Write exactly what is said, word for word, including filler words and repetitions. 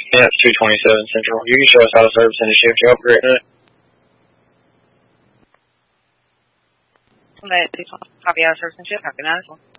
Yeah, it's two twenty-seven Central. You can show us how to service in the shift. You operate in it. Copy out of service and shift. How can I help you?